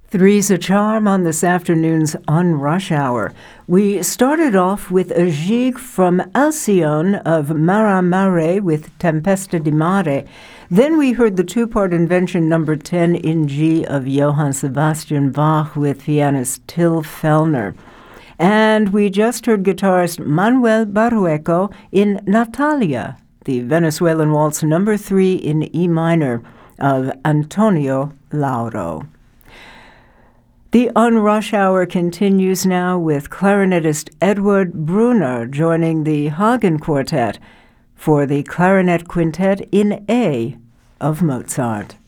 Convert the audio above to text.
Three's a charm on this afternoon's On Rush Hour. We started off with a gigue from Alcyone of Mara Mare with Tempesta di Mare. Then we heard the two-part invention number 10 in G of Johann Sebastian Bach with pianist Till Fellner. And we just heard guitarist Manuel Barrueco in Natalia, the Venezuelan waltz number 3 in E minor of Antonio Lauro. The On Rush Hour continues now with clarinetist Edward Brunner joining the Hagen Quartet for the Clarinet Quintet in A of Mozart.